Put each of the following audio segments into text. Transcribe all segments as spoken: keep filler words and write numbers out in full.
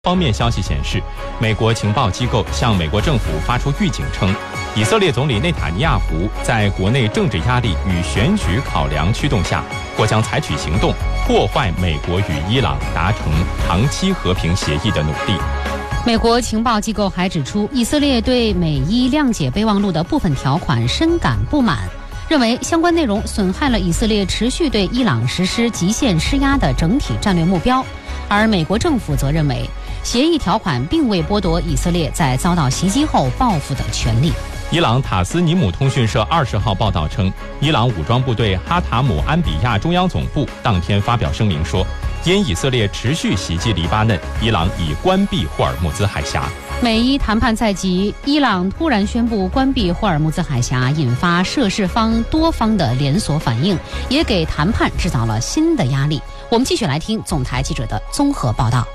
方面消息显示，美国情报机构向美国政府发出预警称，以色列总理内塔尼亚胡在国内政治压力与选举考量驱动下，或将采取行动破坏美国与伊朗达成长期和平协议的努力。 美国情报机构还指出，以色列对美伊谅解备忘录的部分条款深感不满，认为相关内容损害了以色列持续对伊朗实施极限施压的整体战略目标。而美国政府则认为，协议条款并未剥夺以色列在遭到袭击后报复的权利。 伊朗塔斯尼姆通讯社二十号报道称，伊朗武装部队哈塔姆安比亚中央总部当天发表声明说，因以色列持续袭击黎巴嫩，伊朗已关闭霍尔木兹海峡。 美伊谈判在即，伊朗突然宣布关闭霍尔木兹海峡，引发涉事方多方的连锁反应，也给谈判制造了新的压力。我们继续来听总台记者的综合报道。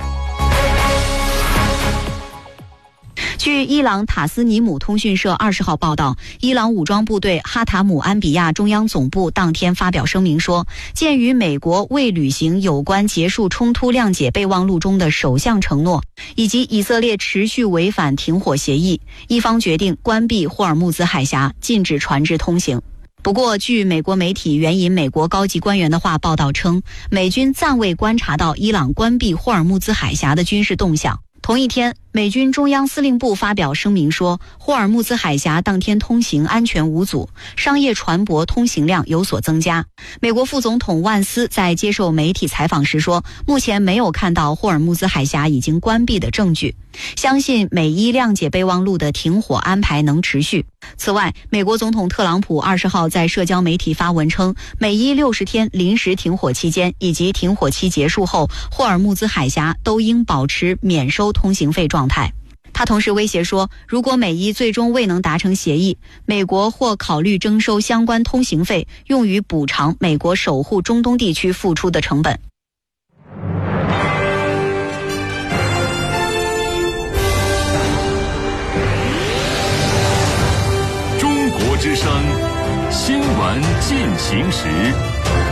据伊朗塔斯尼姆通讯社二十号报道，伊朗武装部队哈塔姆安比亚中央总部当天发表声明说，鉴于美国未履行有关结束冲突谅解备忘录中的首项承诺，以及以色列持续违反停火协议，伊方决定关闭霍尔木兹海峡，禁止船只通行。不过，据美国媒体援引美国高级官员的话报道称，美军暂未观察到伊朗关闭霍尔木兹海峡的军事动向。同一天，美军中央司令部发表声明说，霍尔木兹海峡当天通行安全无阻，商业船舶通行量有所增加。美国副总统万斯在接受媒体采访时说，目前没有看到霍尔木兹海峡已经关闭的证据，相信美伊谅解备忘录的停火安排能持续。此外，美国总统特朗普二十号在社交媒体发文称，美伊六十天临时停火期间以及停火期结束后，霍尔木兹海峡都应保持免收通行费状态。他同时威胁说，如果美伊最终未能达成协议，美国或考虑征收相关通行费，用于补偿美国守护中东地区付出的成本。 中国之声新闻进行时。